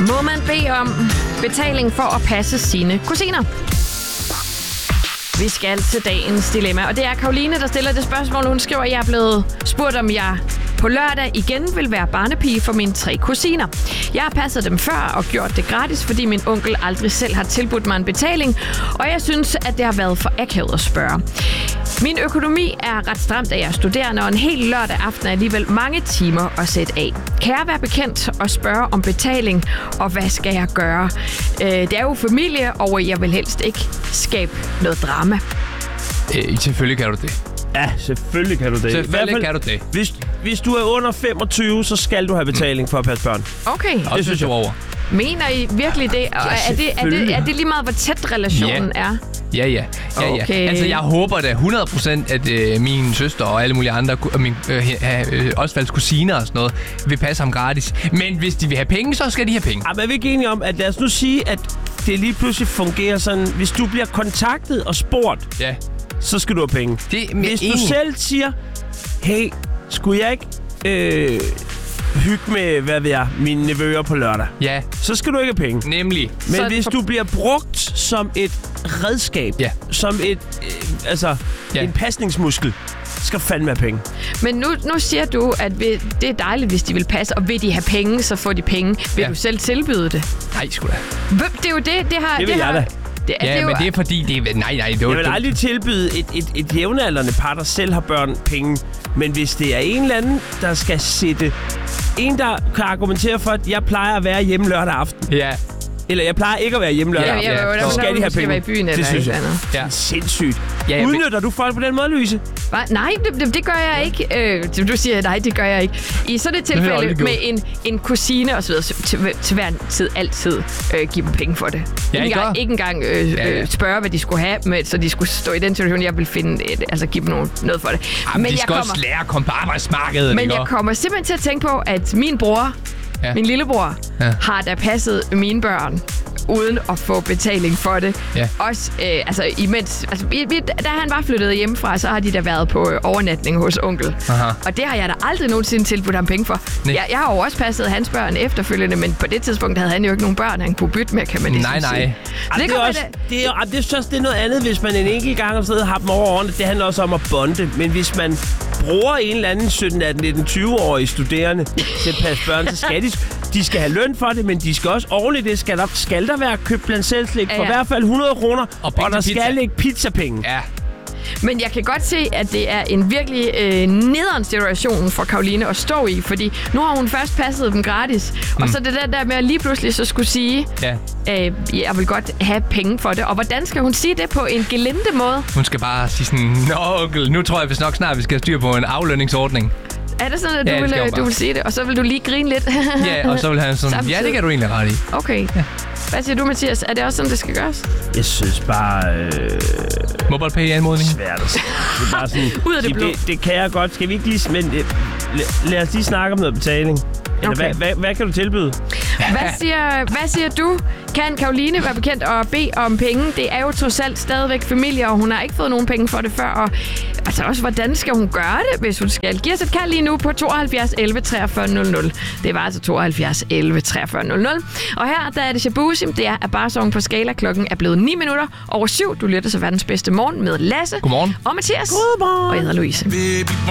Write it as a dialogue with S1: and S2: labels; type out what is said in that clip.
S1: Må man bede om betaling for at passe sine kusiner? Vi skal til dagens dilemma, og det er Karoline, der stiller det spørgsmål. Hun skriver, at jeg er blevet spurgt, om jeg på lørdag igen vil være barnepige for mine 3 kusiner. Jeg har passet dem før og gjort det gratis, fordi min onkel aldrig selv har tilbudt mig en betaling, og jeg synes, at det har været for akavet at spørge. Min økonomi er ret stramt, da jeg er studerende, og en hel lørdag aften er alligevel mange timer at sætte af. Kan jeg være bekendt og spørge om betaling, og hvad skal jeg gøre? Det er jo familie, og jeg vil helst ikke skabe noget drama.
S2: Selvfølgelig kan du det.
S3: Ja, selvfølgelig kan du det.
S2: Selvfølgelig kan du det.
S3: Hvis du er under 25, så skal du have betaling for at passe børn.
S1: Okay.
S2: Det synes jeg over.
S1: Mener I virkelig det? Og er det lige meget, hvor tæt relationen er?
S2: Ja.
S1: Okay.
S2: Altså, jeg håber da 100%, at min søster og alle mulige andre, og min Osvalds kusiner og sådan noget, vil passe ham gratis. Men hvis de vil have penge, så skal de have penge.
S3: Men er vi ikke enige om, at lad os nu sige, at det lige pludselig fungerer sådan, hvis du bliver kontaktet og spurgt, så skal du have penge. Hvis du selv siger, hey, skulle jeg ikke hygge med, hvad ved jeg, mine nevøer på lørdag?
S2: Ja.
S3: Så skal du ikke have penge.
S2: Nemlig.
S3: Men hvis du bliver brugt som et redskab, som et, en pasningsmuskel, skal du fandme have penge.
S1: Men nu siger du, at det er dejligt, hvis de vil passe, og vil de have penge, så får de penge. Vil du selv tilbyde det?
S2: Nej, sgu da.
S1: Det er jo det. Det
S3: vil jeg da.
S2: Men det er fordi, det er... Nej, det er
S3: jeg vil aldrig tilbyde et jævnaldrende par, der selv har børn, penge. Men hvis det er en eller anden, der skal sætte... En, der kan argumentere for, at jeg plejer at være hjemme lørdag aften.
S2: Ja.
S3: Eller jeg plejer ikke at være hjemme lørdag aften. Så skal de have penge.
S1: I byen,
S3: det synes jeg.
S2: Ja.
S3: Sindssygt. Udnytter du folk på den måde, Louise?
S1: Nej, det gør jeg ikke. Du siger, nej, det gør jeg ikke. I sådan et tilfælde med en kusine og så videre, til hver tid altid give dem penge for det. Ikke engang spørge, hvad de skulle have, så de skulle stå i den situation, jeg vil finde, give dem noget for det.
S2: Men de skal også lære at komme på arbejdsmarkedet.
S1: Men jeg kommer simpelthen til at tænke på, at min bror, min lillebror, har da passet mine børn uden at få betaling for det. Ja. Også, imens... da han var flyttet hjemmefra, så har de da været på overnatning hos onkel. Aha. Og det har jeg da aldrig nogensinde tilbudt ham penge for. Jeg har jo også passet hans børn efterfølgende, men på det tidspunkt havde han jo ikke nogen børn, han kunne bytte med, kan man ligesom sige.
S3: Det er noget andet, hvis man en enkelt gang har siddet og har dem over årene. Det handler også om at bonde. Men hvis man bruger en eller anden 17, 18, 19, 20-årige studerende til at passe børn, så skal de skal have løn for det, men de skal også ordentligt det. Skal der være købt blandt selvslik for i hvert fald 100 kroner, og der skal ikke pizzapenge.
S1: Ja. Men jeg kan godt se, at det er en virkelig nederen situation for Karoline at stå i, fordi nu har hun først passet dem gratis, og så det der med at lige pludselig så skulle sige, jeg vil godt have penge for det. Og hvordan skal hun sige det på en gelinde måde?
S2: Hun skal bare sige sådan, onkel, nu tror jeg vist nok snart, vi skal styre på en aflønningsordning.
S1: Er det sådan, at du vil sige det, og så vil du lige grine lidt?
S2: Ja, og så vil han sådan, det kan du egentlig ret i.
S1: Okay. Ja. Hvad siger du, Mathias? Er det også sådan, det skal gøres?
S3: Jeg synes bare...
S2: MobilePay-anmodning?
S3: Svært at sige. Det er bare sådan...
S1: Ud af det blå.
S3: Det kan jeg godt. Skal vi ikke lige... Men lad os lige snakke om noget betaling. Okay. Hvad kan du tilbyde?
S1: Hvad siger du? Kan Karoline være bekendt og bede om penge? Det er jo trods alt stadigvæk familie, og hun har ikke fået nogen penge for det før. Og altså også, hvordan skal hun gøre det, hvis hun skal? Giv os et kald lige nu på 72 11 43 00. Det var altså 72 11 43 00. Og her, der er det Shabuzi. Det er Abarsong på Skala. Klokken er blevet 9 minutter over 7. Du lytter til verdens bedste morgen med Lasse.
S2: Godmorgen.
S1: Og Mathias.
S3: Godmorgen.
S1: Og jeg hedder Louise.